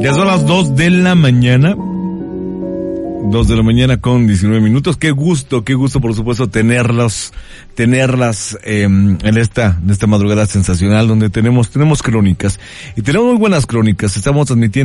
Ya son las 2 de la mañana. 2 de la mañana con 19 minutos. Qué gusto, por supuesto, tenerlas en esta madrugada sensacional donde tenemos crónicas. Y tenemos muy buenas crónicas. Estamos transmitiendo